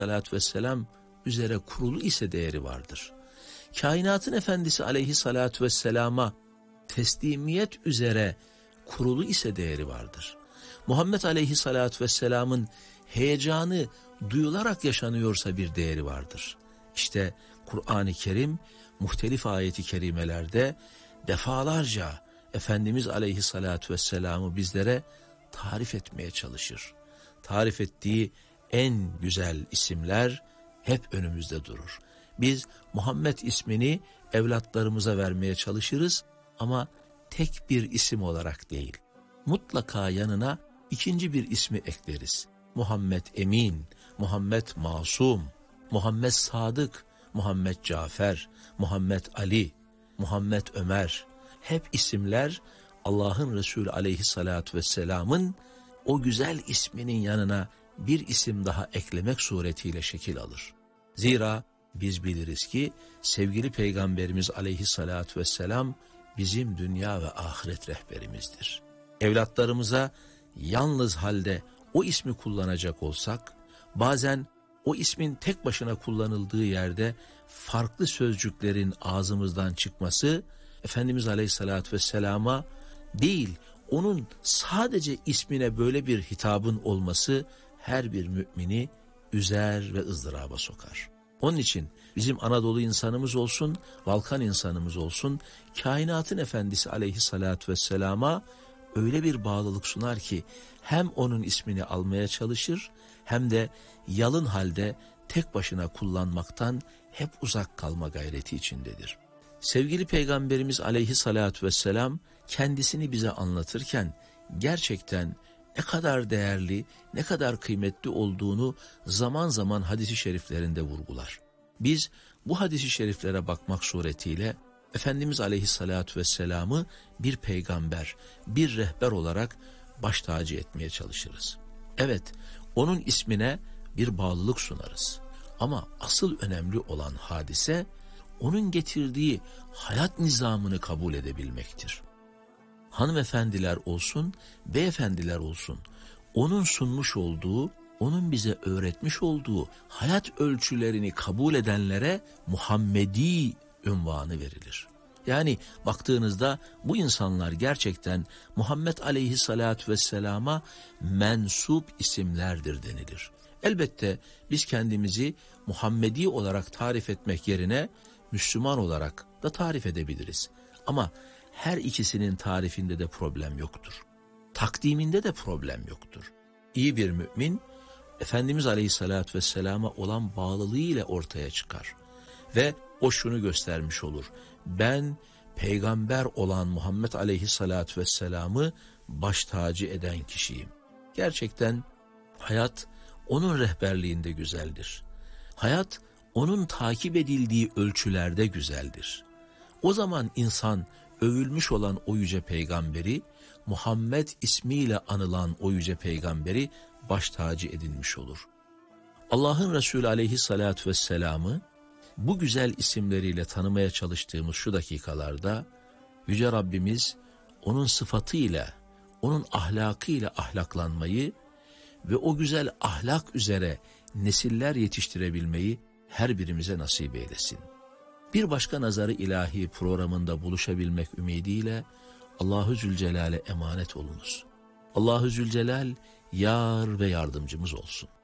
aleyhissalatü vesselam üzere kurulu ise değeri vardır. Kainatın efendisi aleyhissalatü vesselama teslimiyet üzere kurulu ise değeri vardır. Muhammed aleyhissalatü vesselamın heyecanı duyularak yaşanıyorsa bir değeri vardır. İşte Kur'an-ı Kerim muhtelif ayeti kerimelerde defalarca Efendimiz aleyhissalatü vesselam'ı bizlere tarif etmeye çalışır. Tarif ettiği en güzel isimler hep önümüzde durur. Biz Muhammed ismini evlatlarımıza vermeye çalışırız ama tek bir isim olarak değil. Mutlaka yanına ikinci bir ismi ekleriz. Muhammed Emin, Muhammed Masum, Muhammed Sadık, Muhammed Cafer, Muhammed Ali, Muhammed Ömer. Hep isimler Allah'ın Resulü aleyhissalatü vesselamın o güzel isminin yanına bir isim daha eklemek suretiyle şekil alır. Zira biz biliriz ki sevgili Peygamberimiz aleyhissalatü vesselam bizim dünya ve ahiret rehberimizdir. Evlatlarımıza yalnız halde o ismi kullanacak olsak, bazen o ismin tek başına kullanıldığı yerde farklı sözcüklerin ağzımızdan çıkması, Efendimiz Aleyhisselatü Vesselam'a değil, onun sadece ismine böyle bir hitabın olması her bir mümini üzer ve ızdıraba sokar. Onun için bizim Anadolu insanımız olsun, Balkan insanımız olsun, kainatın efendisi Aleyhisselatü Vesselam'a öyle bir bağlılık sunar ki hem onun ismini almaya çalışır hem de yalın halde tek başına kullanmaktan hep uzak kalma gayreti içindedir. Sevgili Peygamberimiz aleyhissalatü vesselam kendisini bize anlatırken gerçekten ne kadar değerli, ne kadar kıymetli olduğunu zaman zaman hadis-i şeriflerinde vurgular. Biz bu hadis-i şeriflere bakmak suretiyle Efendimiz aleyhissalatü vesselam'ı bir peygamber, bir rehber olarak baş tacı etmeye çalışırız. Evet, onun ismine bir bağlılık sunarız. Ama asıl önemli olan hadise, onun getirdiği hayat nizamını kabul edebilmektir. Hanımefendiler olsun, beyefendiler olsun, onun sunmuş olduğu, onun bize öğretmiş olduğu hayat ölçülerini kabul edenlere Muhammedi ünvanı verilir. Yani baktığınızda bu insanlar gerçekten Muhammed aleyhissalatü vesselama mensup isimlerdir denilir. Elbette biz kendimizi Muhammedi olarak tarif etmek yerine Müslüman olarak da tarif edebiliriz. Ama her ikisinin tarifinde de problem yoktur. Takdiminde de problem yoktur. İyi bir mümin, Efendimiz Aleyhisselatü Vesselam'a olan bağlılığıyla ortaya çıkar. Ve o şunu göstermiş olur: ben peygamber olan Muhammed Aleyhisselatü Vesselam'ı baş tacı eden kişiyim. Gerçekten hayat onun rehberliğinde güzeldir. Hayat onun takip edildiği ölçülerde güzeldir. O zaman insan övülmüş olan o yüce peygamberi, Muhammed ismiyle anılan o yüce peygamberi baş tacı edinmiş olur. Allah'ın Resulü aleyhissalatü vesselam'ı bu güzel isimleriyle tanımaya çalıştığımız şu dakikalarda yüce Rabbimiz onun sıfatıyla, onun ahlakıyla ahlaklanmayı ve o güzel ahlak üzere nesiller yetiştirebilmeyi her birimize nasip eylesin. Bir başka Nazarı İlahi programında buluşabilmek ümidiyle Allahu Zülcelal'e emanet olunuz. Allahu Zülcelal yar ve yardımcımız olsun.